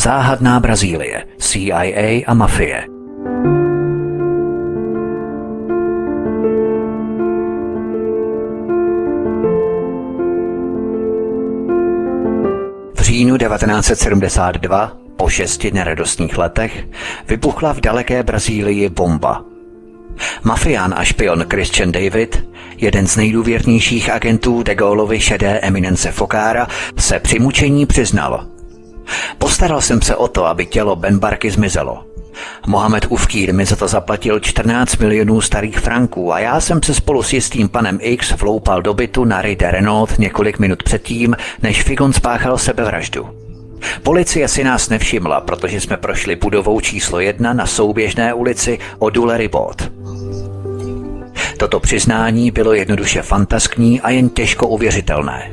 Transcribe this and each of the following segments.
Záhadná Brazílie, CIA a mafie. V říjnu 1972, po 6 neradostných letech, vybuchla v daleké Brazílii bomba. Mafián a špion Christian David, jeden z nejdůvěrnějších agentů de Gaullovy šedé eminence Foccára, se při mučení přiznal. Postaral jsem se o to, aby tělo Benbarky zmizelo. Mohamed Ufkír mi za to zaplatil 14 milionů starých franků a já jsem se spolu s jistým panem X vloupal do bytu na Rue de Renault několik minut předtím, než Figon spáchal sebevraždu. Policie si nás nevšimla, protože jsme prošli budovou číslo 1 na souběžné ulici Odule Ribot. Toto přiznání bylo jednoduše fantaskní a jen těžko uvěřitelné.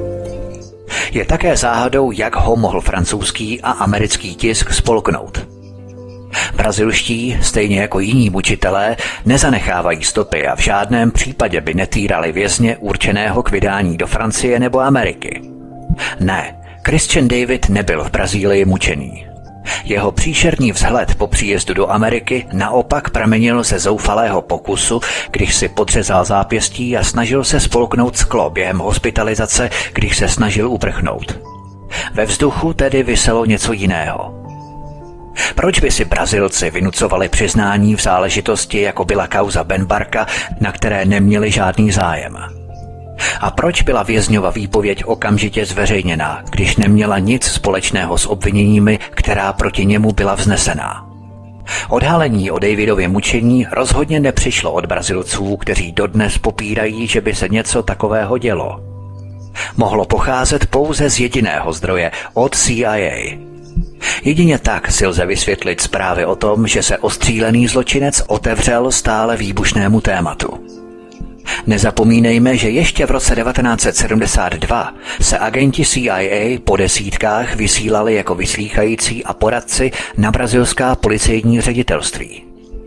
Je také záhadou, jak ho mohl francouzský a americký tisk spolknout. Brazilští, stejně jako jiní mučitelé, nezanechávají stopy a v žádném případě by netýrali vězně určeného k vydání do Francie nebo Ameriky. Ne, Christian David nebyl v Brazílii mučený. Jeho příšerný vzhled po příjezdu do Ameriky naopak pramenil ze zoufalého pokusu, když si podřezal zápěstí a snažil se spolknout sklo během hospitalizace, když se snažil uprchnout. Ve vzduchu tedy viselo něco jiného. Proč by si Brazilci vynucovali přiznání v záležitosti, jako byla kauza Benbarka, na které neměli žádný zájem? A proč byla vězňova výpověď okamžitě zveřejněná, když neměla nic společného s obviněními, která proti němu byla vznesená? Odhalení o Davidově mučení rozhodně nepřišlo od Brazilců, kteří dodnes popírají, že by se něco takového dělo. Mohlo pocházet pouze z jediného zdroje, od CIA. Jedině tak si lze vysvětlit zprávy o tom, že se ostřílený zločinec otevřel stále výbušnému tématu. Nezapomínejme, že ještě v roce 1972 se agenti CIA po desítkách vysílali jako vyslýchající a poradci na brazilská policejní ředitelství.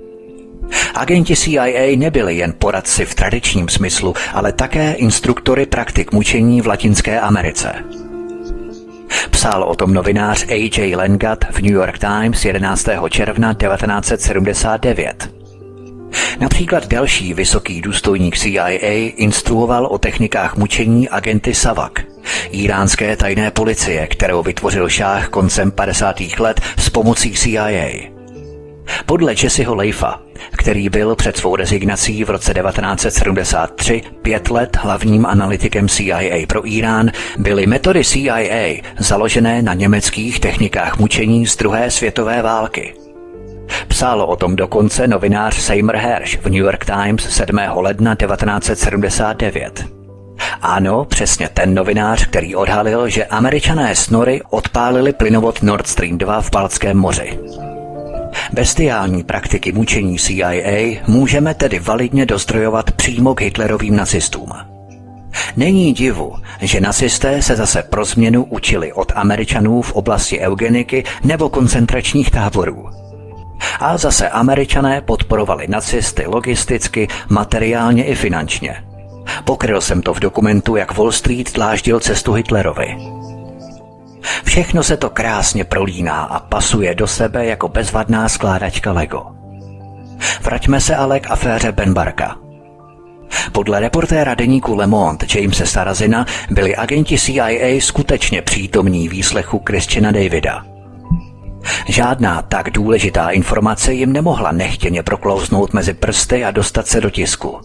Agenti CIA nebyli jen poradci v tradičním smyslu, ale také instruktory praktik mučení v Latinské Americe. Psal o tom novinář A.J. Lengat v New York Times 11. června 1979. Například další vysoký důstojník CIA instruoval o technikách mučení agenty Savak, íránské tajné policie, kterou vytvořil šáh koncem 50. let s pomocí CIA. Podle Jesseho Leifa, který byl před svou rezignací v roce 1973 5 let hlavním analytikem CIA pro Irán, byly metody CIA založené na německých technikách mučení z druhé světové války. Psal o tom dokonce novinář Seymour Hersh v New York Times 7. ledna 1979. Ano, přesně ten novinář, který odhalil, že Američané s Nory odpálili plynovod Nord Stream 2 v Baltském moři. Bestiální praktiky mučení CIA můžeme tedy validně dozdrojovat přímo k Hitlerovým nacistům. Není divu, že nacisté se zase pro změnu učili od Američanů v oblasti eugeniky nebo koncentračních táborů. A zase Američané podporovali nacisty logisticky, materiálně i finančně. Pokryl jsem to v dokumentu, jak Wall Street dláždil cestu Hitlerovi. Všechno se to krásně prolíná a pasuje do sebe jako bezvadná skládačka Lego. Vraťme se ale k aféře Benbarka. Podle reportéra deníku Le Monde Jamese Sarazina byli agenti CIA skutečně přítomní výslechu Christiana Davida. Žádná tak důležitá informace jim nemohla nechtěně proklouznout mezi prsty a dostat se do tisku.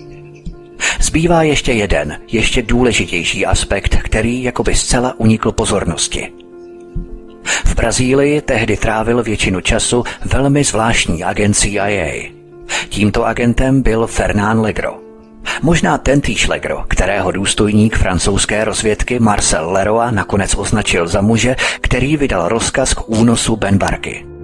Zbývá ještě jeden, ještě důležitější aspekt, který jakoby zcela unikl pozornosti. V Brazílii tehdy trávil většinu času velmi zvláštní agent CIA. Tímto agentem byl Fernand Legros. Možná tentýž Legros, kterého důstojník francouzské rozvědky Marcel Leroy nakonec označil za muže, který vydal rozkaz k únosu Benbarky.